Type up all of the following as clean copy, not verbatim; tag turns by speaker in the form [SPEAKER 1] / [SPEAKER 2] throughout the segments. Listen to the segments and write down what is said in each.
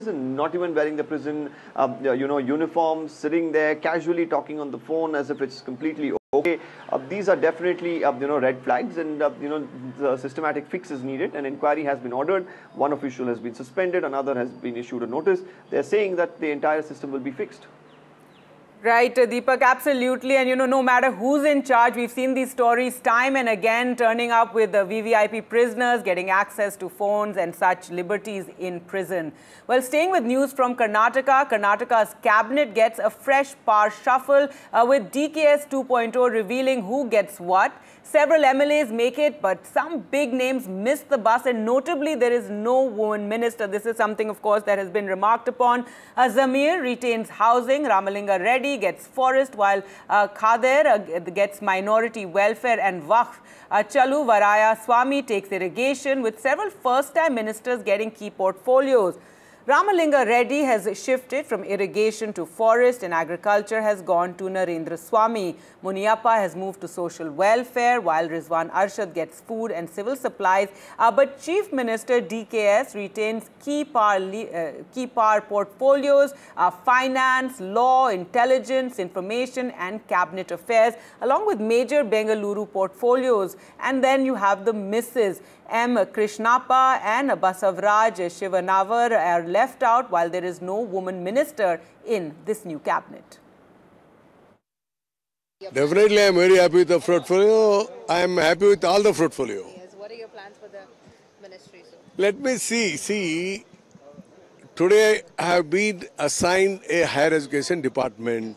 [SPEAKER 1] not even wearing the prison, uniform, sitting there casually talking on the phone as if it's completely okay. These are definitely, red flags, and the systematic fix is needed. An inquiry has been ordered. One official has been suspended. Another has been issued a notice. They're saying that the entire system will be fixed.
[SPEAKER 2] Right, Deepak, absolutely. And, no matter who's in charge, we've seen these stories time and again turning up with the VVIP prisoners getting access to phones and such liberties in prison. Well, staying with news from Karnataka, Karnataka's cabinet gets a fresh power shuffle with DKS 2.0 revealing who gets what. Several MLAs make it, but some big names miss the bus, and notably there is no woman minister. This is something, of course, that has been remarked upon. Zamir retains housing, Ramalinga Reddy gets forest, while Khader gets minority welfare and Waqf. Chalu Varaya Swami takes irrigation, with several first-time ministers getting key portfolios. Ramalinga Reddy has shifted from irrigation to forest, and agriculture has gone to Narendra Swami. Muniappa has moved to social welfare, while Rizwan Arshad gets food and civil supplies. But Chief Minister DKS retains key power portfolios, finance, law, intelligence, information and cabinet affairs, along with major Bengaluru portfolios. And then you have the misses. M. Krishnappa and Basavaraj Shivanavar are left out, while there is no woman minister in this new cabinet.
[SPEAKER 3] Definitely, I am very happy with the portfolio. I am happy with all the portfolio.
[SPEAKER 4] Yes. What are your plans for the ministry, sir?
[SPEAKER 3] Let me see, today I have been assigned a higher education department.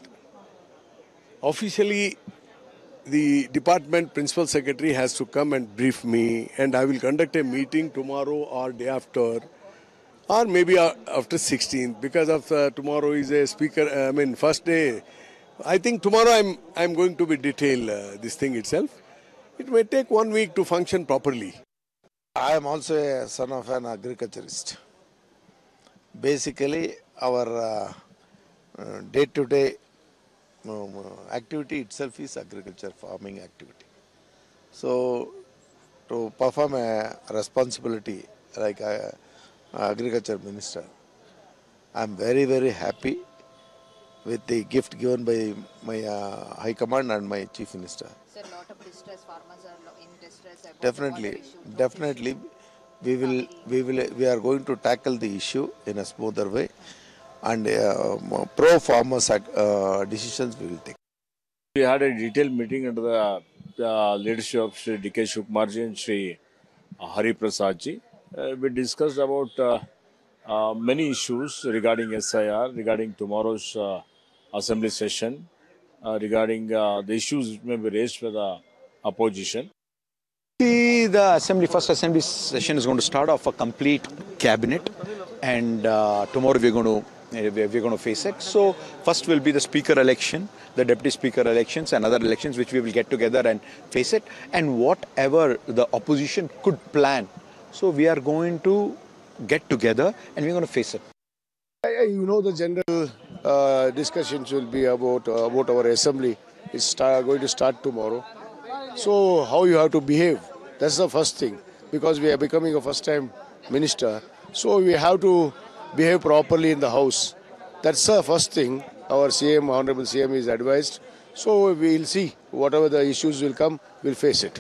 [SPEAKER 3] Officially, the department principal secretary has to come and brief me, and I will conduct a meeting tomorrow or day after, or maybe after 16th, because of tomorrow is a speaker, first day. I think tomorrow I'm going to be detail this thing itself. It may take 1 week to function properly.
[SPEAKER 5] I am also a son of an agriculturist. Basically, our day-to-day activity itself is agriculture, farming activity. So, to perform a responsibility like agriculture minister, I am very, very happy with the gift given by my High Command and my Chief Minister.
[SPEAKER 4] Sir, a lot of distress, farmers are in distress.
[SPEAKER 5] Definitely, we are going to tackle the issue in a smoother way, and pro-farmers decisions we will take.
[SPEAKER 6] We had a detailed meeting under the leadership of Shri D.K. Shivkumarji and Shri Hari Prasadji. We discussed about many issues regarding SIR, regarding tomorrow's assembly session, regarding the issues which may be raised by the opposition.
[SPEAKER 7] The first assembly session is going to start off a complete cabinet, and tomorrow we're going to face it. So first will be the speaker election, the deputy speaker elections and other elections, which we will get together and face it, and whatever the opposition could plan. So we are going to get together and we're going to face it.
[SPEAKER 3] The general discussions will be about our assembly. It's going to start tomorrow. So how you have to behave, that's the first thing, because we are becoming a first-time minister. So we have to behave properly in the house. That's the first thing our CM, Honorable CM is advised. So we'll see, whatever the issues will come, we'll face it.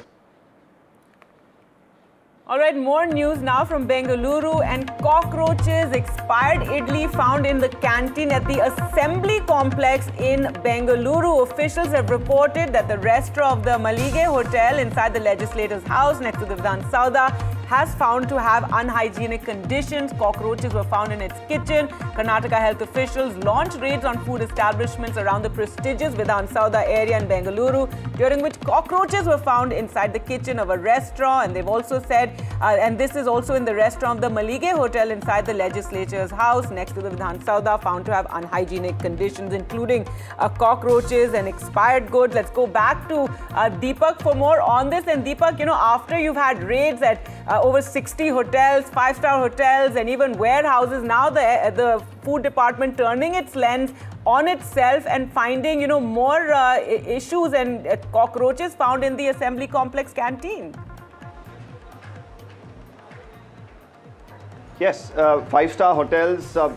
[SPEAKER 2] All right, more news now from Bengaluru, and cockroaches, expired idli found in the canteen at the Assembly Complex in Bengaluru. Officials have reported that the restaurant of the Malige Hotel inside the legislator's house next to the Vidhan Sauda has found to have unhygienic conditions. Cockroaches were found in its kitchen. Karnataka health officials launched raids on food establishments around the prestigious Vidhan Sauda area in Bengaluru, during which cockroaches were found inside the kitchen of a restaurant. And they've also said, and this is also in the restaurant of the Malige Hotel inside the legislature's house next to the Vidhan Sauda, found to have unhygienic conditions, including cockroaches and expired goods. Let's go back to Deepak for more on this. And Deepak, after you've had raids at over 60 hotels, 5-star hotels, and even warehouses, now the food department turning its lens on itself and finding, more issues and cockroaches found in the Assembly Complex canteen.
[SPEAKER 1] Yes, 5-star hotels